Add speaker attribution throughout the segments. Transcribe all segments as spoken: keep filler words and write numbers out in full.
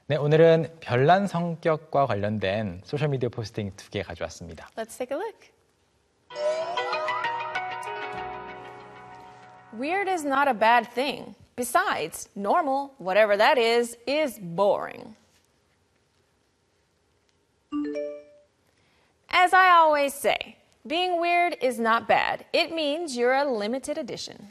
Speaker 1: 네, 오늘은 별난 성격과 관련된 소셜미디어 포스팅 두 개 가져왔습니다.
Speaker 2: Let's take a look. Weird is not a bad thing. Besides, normal, whatever that is, is boring. As I always say, being weird is not bad. It means you're a limited edition.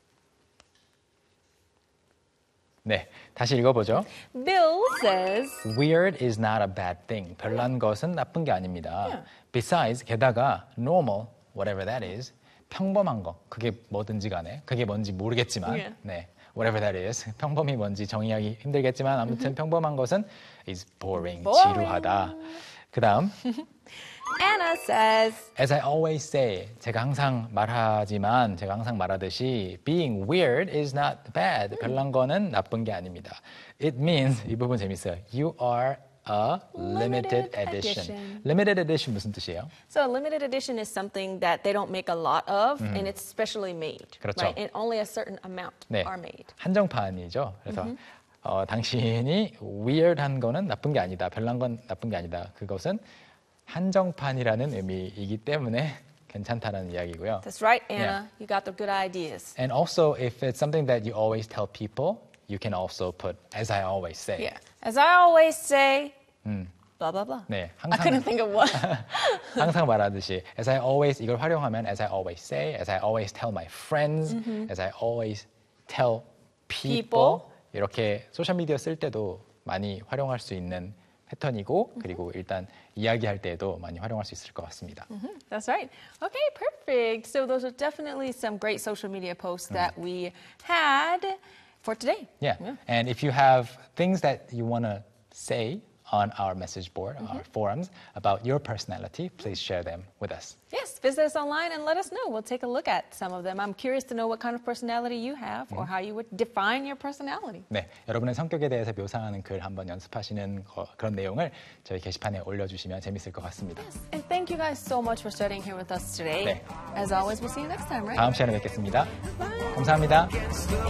Speaker 1: 네, 다시 읽어보죠.
Speaker 2: Bill says,
Speaker 1: Weird is not a bad thing. 별난 것은 나쁜 게 아닙니다.
Speaker 2: Yeah.
Speaker 1: Besides, 게다가 normal, whatever that is, 평범한 거, 그게 뭐든지 간에, 그게 뭔지 모르겠지만,
Speaker 2: Yeah.
Speaker 1: 네, whatever that is, 평범이 뭔지 정의하기 힘들겠지만 아무튼 평범한 것은 is boring,
Speaker 2: Boring.
Speaker 1: 지루하다. 그 다음,
Speaker 2: Anna says,
Speaker 1: As I always say, 제가 항상 말하지만, 제가 항상 말하듯이 being weird is not bad. 별난 거는 나쁜 게 아닙니다. It means, 이 부분 재밌어요. You are a limited,
Speaker 2: Limited
Speaker 1: edition.
Speaker 2: edition.
Speaker 1: Limited edition 무슨 뜻이에요?
Speaker 2: so a limited edition is something that they don't make a lot of, and it's specially made.
Speaker 1: 그렇죠.
Speaker 2: Right? And only a certain amount
Speaker 1: 네,
Speaker 2: are made.
Speaker 1: 한정판이죠. 그래서 어, 당신이 weird한 거는 나쁜 게 아니다. 별난 건 나쁜 게 아니다. 그것은 한정판이라는 의미이기 때문에 괜찮다는 이야기고요.
Speaker 2: That's right, Anna.
Speaker 1: Yeah.
Speaker 2: You got the good ideas.
Speaker 1: And also, if it's something that you always tell people, you can also put, as I always say.
Speaker 2: Yeah. As I always say, blah, blah, blah.
Speaker 1: 네,
Speaker 2: I couldn't
Speaker 1: 항상,
Speaker 2: think of what.
Speaker 1: 항상 말하듯이, as I always, 이걸 활용하면, as I always say, as I always tell my friends, as I always tell people,
Speaker 2: People.
Speaker 1: 이렇게 소셜미디어 쓸 때도 많이 활용할 수 있는 패턴이고, 그리고 일단 이야기할 때에도 많이 활용할 수 있을 것 같습니다.
Speaker 2: That's right. Okay, perfect. So those are definitely some great social media posts that we had for today.
Speaker 1: Yeah. And if you have things that you want to say on our message board, our forums, about your personality, please share them with us.
Speaker 2: Yes, visit us online and let us know. We'll take a look at some of them. I'm curious to know what kind of personality you have or how you would define your personality.
Speaker 1: 네, 여러분의 성격에 대해서 묘사하는 글 한번 연습하시는 거, 그런 내용을 저희 게시판에 올려주시면 재밌을 것 같습니다.
Speaker 2: And thank you guys so much for studying here with us today.
Speaker 1: 네.
Speaker 2: As always, we'll see you next time, right?
Speaker 1: 다음 시간에 뵙겠습니다. 감사합니다.